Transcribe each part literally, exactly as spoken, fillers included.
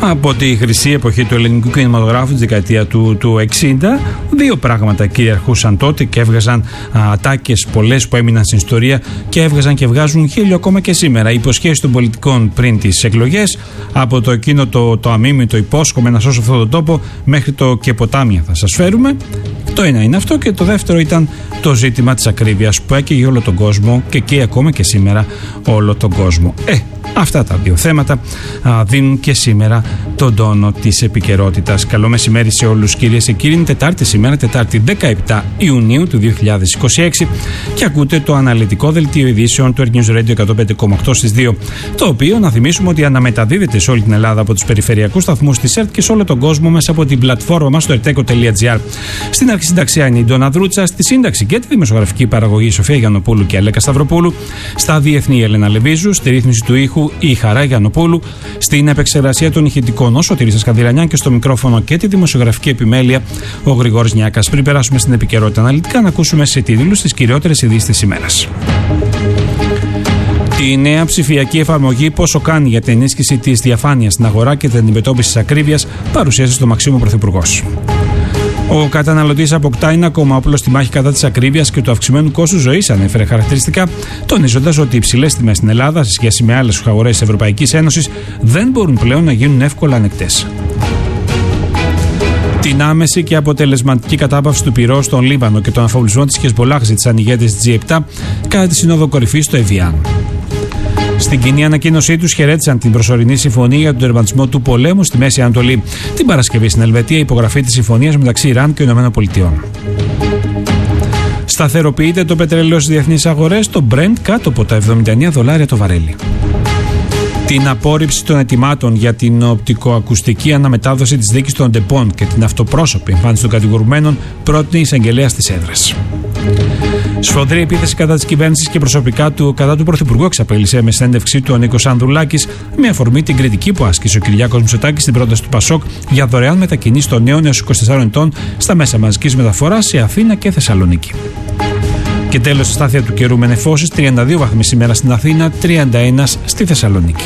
Από τη χρυσή εποχή του ελληνικού κινηματογράφου τη δεκαετία του, του εξήντα, δύο πράγματα κυριαρχούσαν τότε και έβγαζαν ατάκες πολλές που έμειναν στην ιστορία και έβγαζαν και βγάζουν χίλιο ακόμα και σήμερα. Οι υποσχέσεις των πολιτικών πριν τις εκλογές, από το εκείνο το, το αμίμητο υπόσχομαι να σώσω αυτόν τον τόπο, μέχρι το και ποτάμια θα σας φέρουμε. Το ένα είναι αυτό, και το δεύτερο ήταν το ζήτημα της ακρίβειας που έκαιγε όλο τον κόσμο και καίει ακόμα και σήμερα όλο τον κόσμο. Ε, αυτά τα δύο θέματα α, δίνουν και σήμερα τον τόνο της επικαιρότητας. Καλό μεσημέρι σε όλους, κυρίες και κύριοι. Είναι Τετάρτη σήμερα, Τετάρτη δεκαεπτά Ιουνίου του δύο χιλιάδες είκοσι έξι, και ακούτε το αναλυτικό δελτίο ειδήσεων του News Radio εκατόν πέντε κόμμα οκτώ στις δύο, το οποίο να θυμίσουμε ότι αναμεταδίδεται σε όλη την Ελλάδα από τους περιφερειακούς σταθμούς της ΕΡΤ και σε όλο τον κόσμο μέσα από την πλατφόρμα μας στο ερτέκο τελεία τζι άρ. Στην αρχισυνταξία είναι η Ντόνα Δρούτσα, στη σύνταξη και τη δημοσιογραφική παραγωγή η Σοφία Γιαννοπούλου και Αλέκα Σταυροπούλου, στα διεθνή η Ελένα Λεβίζου, στη ρύθμιση του ήχου η Χαρά Γιαννοπούλου, στην επεξεργασία των ηχητικών ο Σωτήρης Σκανδυλανιάν και στο μικρόφωνο και τη δημοσιογραφική επιμέλεια ο Γρηγόρης Νιάκας. Πριν περάσουμε στην επικαιρότητα αναλυτικά, να ακούσουμε σε τίτλους τις κυριότερες ειδήσεις της ημέρας. Η νέα ψηφιακή εφαρμογή πόσο κάνει για την ενίσχυση της διαφάνειας στην αγορά και την αντιμετώπιση της ακρίβειας, παρουσίασε στο Μαξίμου Πρωθυπουργός. Ο καταναλωτής αποκτά ένα ακόμα όπλο στη μάχη κατά της ακρίβειας και του αυξημένου κόστου ζωής, ανέφερε χαρακτηριστικά, τονίζοντας ότι οι υψηλές τιμές στην Ελλάδα σε σχέση με άλλες αγορές της Ευρωπαϊκής Ένωσης δεν μπορούν πλέον να γίνουν εύκολα ανεκτές. Την άμεση και αποτελεσματική κατάπαυση του πυρός στον Λίβανο και τον αφοπλισμό της Χεσμολάχ ζήτησαν οι ηγέτες της τζι επτά κατά τη Σύνοδο Κορυφής στο Εβιάν. Στην κοινή ανακοίνωσή τους χαιρέτησαν την προσωρινή συμφωνία για τον τερματισμό του πολέμου στη Μέση Ανατολή. Την Παρασκευή στην Ελβετία, υπογραφή της συμφωνίας μεταξύ Ιράν και ΗΠΑ. Σταθεροποιείται το πετρέλαιο στις διεθνείς αγορές, το Brent κάτω από τα εβδομήντα εννέα δολάρια το βαρέλι. Την απόρριψη των αιτημάτων για την οπτικοακουστική αναμετάδοση της δίκης των ΝΤΕΠΟΝ και την αυτοπρόσωπη εμφάνιση των κατηγορουμένων πρότεινε η εισαγγελέα στις έδρες. Σφοδρή επίθεση κατά της κυβέρνησης και προσωπικά του κατά του Πρωθυπουργού εξαπέλυσε με συνέντευξή του ο Νίκος Ανδρουλάκης, με αφορμή την κριτική που άσκησε ο Κυριάκος Μητσοτάκης στην πρόταση του Πασόκ για δωρεάν μετακινήσεις των νέων έως είκοσι τεσσάρων ετών στα μέσα μαζικής μεταφοράς σε Αθήνα και Θεσσαλονίκη. Και τέλος, η στάθεια του καιρού με νεφώσεις, τριάντα δύο βαθμοί σήμερα στην Αθήνα, τριάντα ένα στη Θεσσαλονίκη.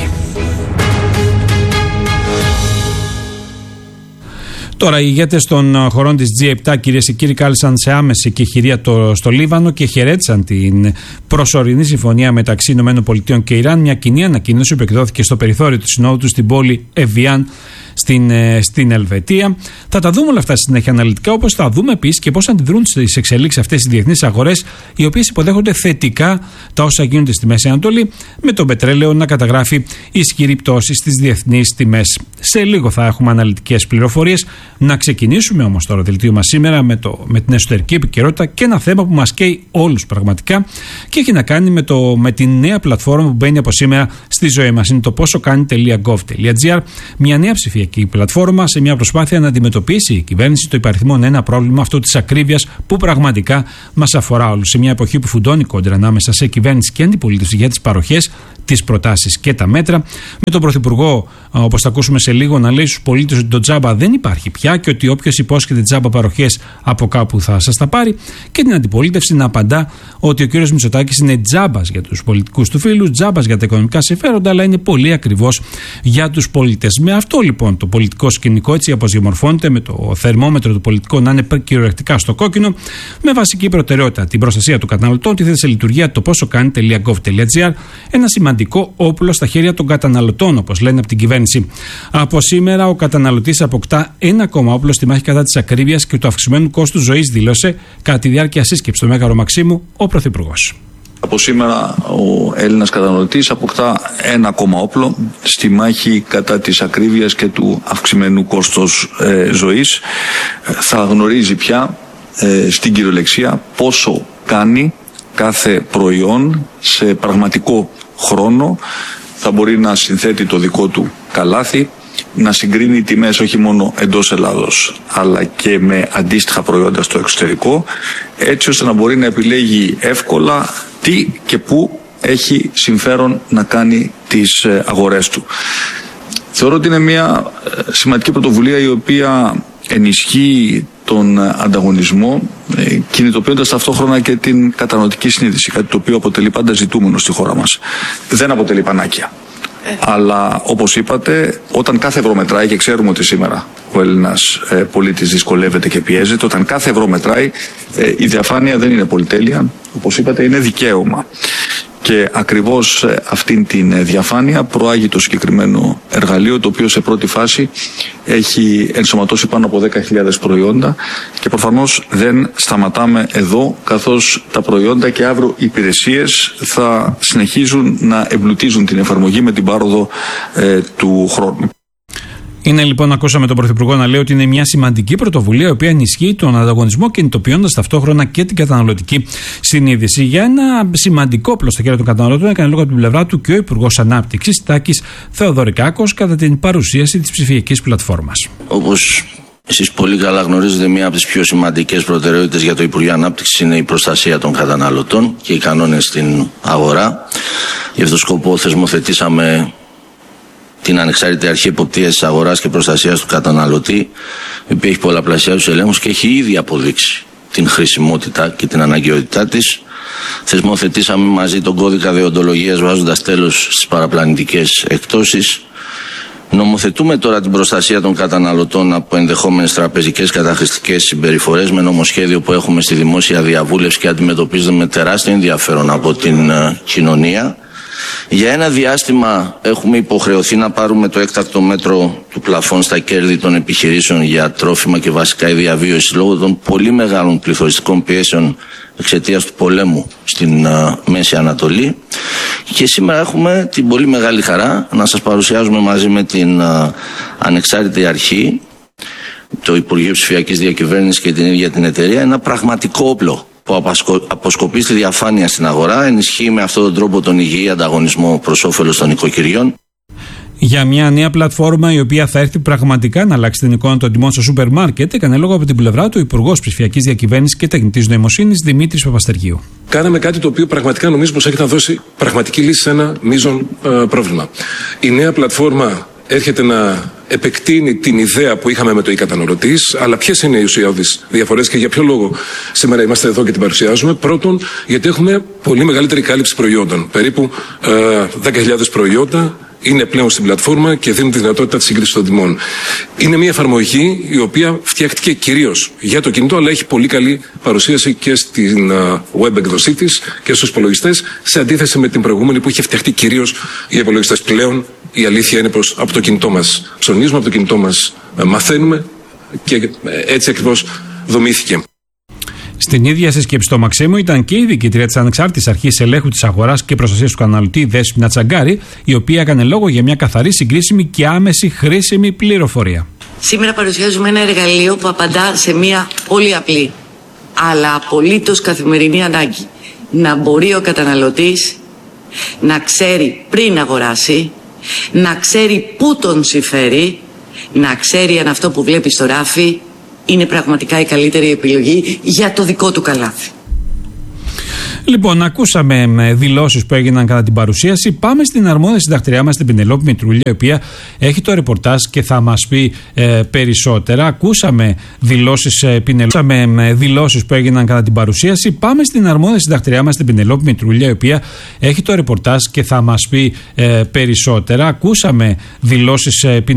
Τώρα, οι ηγέτες των χωρών της τζι επτά, κυρίες και κύριοι, κάλεσαν σε άμεση εκεχηρία το, στο Λίβανο και χαιρέτησαν την προσωρινή συμφωνία μεταξύ ΗΠΑ και Ιράν. Μια κοινή ανακοίνωση που εκδόθηκε στο περιθώριο του συνόδου του στην πόλη Εβιάν στην, στην Ελβετία. Θα τα δούμε όλα αυτά στη συνέχεια αναλυτικά, όπως θα δούμε επίσης και πώς αντιδρούν στις εξελίξεις αυτές οι διεθνείς αγορές, οι οποίες υποδέχονται θετικά τα όσα γίνονται στη Μέση Ανατολή, με το πετρέλαιο να καταγράφει ισχυρή πτώση στις διεθνείς τιμές. Σε λίγο θα έχουμε αναλυτικές πληροφορίες. Να ξεκινήσουμε όμως το δελτίο μας σήμερα με, το, με την εσωτερική επικαιρότητα και ένα θέμα που μας καίει όλους πραγματικά και έχει να κάνει με, το, με τη νέα πλατφόρμα που μπαίνει από σήμερα στη ζωή μας. Είναι το πόσο κάνει τελεία γκοβ τελεία τζι άρ, μια νέα ψηφιακή πλατφόρμα σε μια προσπάθεια να αντιμετωπίσει η κυβέρνηση το υπαριθμόν ένα πρόβλημα αυτό της ακρίβειας που πραγματικά μας αφορά όλους. Σε μια εποχή που φουντώνει κόντρα ανάμεσα σε κυβέρνηση και αντιπολίτευση για τις παροχές, τις προτάσεις και τα μέτρα, με τον Πρωθυπουργό, όπως θα ακούσουμε σε λίγο, να λέει στους πολίτες ότι το τζάμπα δεν υπάρχει πια και ότι όποιος υπόσχεται τζάμπα παροχές από κάπου θα σας τα πάρει, και την αντιπολίτευση να απαντά ότι ο κ. Μητσοτάκης είναι τζάμπας για τους πολιτικούς του φίλους, τζάμπας για τα οικονομικά συμφέροντα, αλλά είναι πολύ ακριβώς για τους πολίτες. Με αυτό λοιπόν το πολιτικό σκηνικό, έτσι όπως διαμορφώνεται, με το θερμόμετρο του πολιτικού να είναι κυριολεκτικά στο κόκκινο, με βασική προτεραιότητα την προστασία του καταναλωτών, τη θέση σε λειτουργία το πόσο κάνει τελεία γκοβ τελεία τζι άρ, ένα σημαντικό όπλο στα χέρια των καταναλωτών, όπως λένε από την κυβέρνηση. Από σήμερα ο καταναλωτής αποκτά ένα ακόμα όπλο στη μάχη κατά της ακρίβειας και του αυξημένου κόστου ζωής, δήλωσε κατά τη διάρκεια σύσκεψης στο Μέγαρο Μαξίμου ο Πρωθυπουργός. Από σήμερα ο Έλληνας καταναλωτής αποκτά ένα ακόμα όπλο στη μάχη κατά της ακρίβειας και του αυξημένου κόστος ε, ζωής. Θα γνωρίζει πια ε, στην κυριολεξία πόσο κάνει κάθε προϊόν σε πραγματικό χρόνο. Θα μπορεί να συνθέτει το δικό του καλάθι, να συγκρίνει τιμές όχι μόνο εντός Ελλάδος αλλά και με αντίστοιχα προϊόντα στο εξωτερικό, έτσι ώστε να μπορεί να επιλέγει εύκολα τι και πού έχει συμφέρον να κάνει τις αγορές του. Θεωρώ ότι είναι μια σημαντική πρωτοβουλία η οποία ενισχύει τον ανταγωνισμό, κινητοποιώντας ταυτόχρονα και την καταναλωτική συνείδηση, κάτι το οποίο αποτελεί πάντα ζητούμενο στη χώρα μας. Δεν αποτελεί πανάκια. Αλλά όπως είπατε, όταν κάθε ευρώ μετράει, και ξέρουμε ότι σήμερα ο Έλληνας ε, πολίτης δυσκολεύεται και πιέζεται, όταν κάθε ευρώ μετράει, ε, η διαφάνεια δεν είναι πολυτέλεια, όπως είπατε, είναι δικαίωμα. Και ακριβώς ε, αυτήν την διαφάνεια προάγει το συγκεκριμένο εργαλείο, το οποίο σε πρώτη φάση έχει ενσωματώσει πάνω από δέκα χιλιάδες προϊόντα, και προφανώς δεν σταματάμε εδώ, καθώς τα προϊόντα και αύριο οι υπηρεσίες θα συνεχίζουν να εμπλουτίζουν την εφαρμογή με την πάροδο ε, του χρόνου. Είναι λοιπόν, ακούσαμε τον Πρωθυπουργό να λέει ότι είναι μια σημαντική πρωτοβουλία η οποία ενισχύει τον ανταγωνισμό, κινητοποιώντας ταυτόχρονα και την καταναλωτική συνείδηση. Για ένα σημαντικό όπλο στα χέρια των καταναλωτών έκανε λόγο από την πλευρά του και ο Υπουργός Ανάπτυξης Τάκης Θεοδωρικάκος κατά την παρουσίαση της ψηφιακής πλατφόρμας. Όπως εσείς πολύ καλά γνωρίζετε, μία από τις πιο σημαντικές προτεραιότητες για το Υπουργείο Ανάπτυξης είναι η προστασία των καταναλωτών και οι κανόνες στην αγορά. Γι' αυτό σκοπό θεσμοθετήσαμε την Ανεξάρτητη Αρχή Εποπτείας της Αγοράς και Προστασίας του Καταναλωτή, η οποία έχει πολλαπλασιάσει τους ελέγχους και έχει ήδη αποδείξει την χρησιμότητα και την αναγκαιότητά της. Θεσμοθετήσαμε μαζί τον κώδικα δεοντολογίας, βάζοντας τέλος στις παραπλανητικές εκπτώσεις. Νομοθετούμε τώρα την προστασία των καταναλωτών από ενδεχόμενες τραπεζικές καταχρηστικές συμπεριφορές, με νομοσχέδιο που έχουμε στη δημόσια διαβούλευση και αντιμετωπίζεται με τεράστιο ενδιαφέρον από την uh, κοινωνία. Για ένα διάστημα έχουμε υποχρεωθεί να πάρουμε το έκτακτο μέτρο του πλαφών στα κέρδη των επιχειρήσεων για τρόφιμα και βασικά η διαβίωση, λόγω των πολύ μεγάλων πληθωριστικών πιέσεων εξαιτίας του πολέμου στην uh, Μέση Ανατολή. Και σήμερα έχουμε την πολύ μεγάλη χαρά να σας παρουσιάζουμε μαζί με την uh, Ανεξάρτητη Αρχή, το Υπουργείο Ψηφιακής Διακυβέρνησης και την ίδια την εταιρεία, ένα πραγματικό όπλο που αποσκοπεί στη διαφάνεια στην αγορά, ενισχύει με αυτόν τον τρόπο τον υγιή ανταγωνισμό προς όφελος των οικοκυριών. Για μια νέα πλατφόρμα η οποία θα έρθει πραγματικά να αλλάξει την εικόνα των τιμών στο σούπερ μάρκετ, έκανε λόγο από την πλευρά του Υπουργός Ψηφιακής Διακυβέρνησης και Τεχνητής Νοημοσύνης Δημήτρης Παπαστεργίου. Κάναμε κάτι το οποίο πραγματικά νομίζω πως έχει να δώσει πραγματική λύση σε ένα μείζον ε, πρόβλημα. Η νέα πλατφόρμα έρχεται να επεκτείνει την ιδέα που είχαμε με το e-καταναλωτής, αλλά ποιες είναι οι ουσιώδεις διαφορές και για ποιο λόγο σήμερα είμαστε εδώ και την παρουσιάζουμε? Πρώτον, γιατί έχουμε πολύ μεγαλύτερη κάλυψη προϊόντων. Περίπου ε, δέκα χιλιάδες προϊόντα είναι πλέον στην πλατφόρμα και δίνουν τη δυνατότητα της σύγκρισης των τιμών. Είναι μια εφαρμογή η οποία φτιάχτηκε κυρίως για το κινητό, αλλά έχει πολύ καλή παρουσίαση και στην uh, web εκδοσή της και στους υπολογιστές, σε αντίθεση με την προηγούμενη που είχε φτιαχτεί κυρίως για υπολογιστές. Πλέον η αλήθεια είναι πως από το κινητό μας ψωνίζουμε, από το κινητό μας uh, μαθαίνουμε και έτσι ακριβώς δομήθηκε. Στην ίδια συσκέψη στο Μαξίμου ήταν και η διοικήτρια της Ανεξάρτητης Αρχής Ελέγχου της Αγοράς και Προστασίας του Καταναλωτή, Δέσποινα Τσαγκάρη, η οποία έκανε λόγο για μια καθαρή, συγκρίσιμη και άμεση χρήσιμη πληροφορία. Σήμερα παρουσιάζουμε ένα εργαλείο που απαντά σε μια πολύ απλή, αλλά απολύτως καθημερινή ανάγκη. Να μπορεί ο καταναλωτής να ξέρει πριν αγοράσει, να ξέρει πού τον συμφέρει, να ξέρει αν αυτό που βλέπει στο ράφι είναι πραγματικά η καλύτερη επιλογή για το δικό του καλάθι. Λοιπόν, ακούσαμε δηλώσεις που έγιναν κατά την παρουσίαση. Πάμε στην αρμόδια συντακτριά μας, την Πινελόπη Μητρούλια, η οποία έχει το ρεπορτάζ και θα μας πει ε, περισσότερα. Ακούσαμε δηλώσεις, ε, Πινελόπη, δηλώσεις που έγιναν κατά την παρουσίαση. Πάμε στην αρμόδια συντακτριά μας, την Πινελόπη Μητρούλια, η οποία έχει το ρεπορτάζ και θα μας πει ε, περισσότερα. Ακούσαμε δηλώσεις. Ε,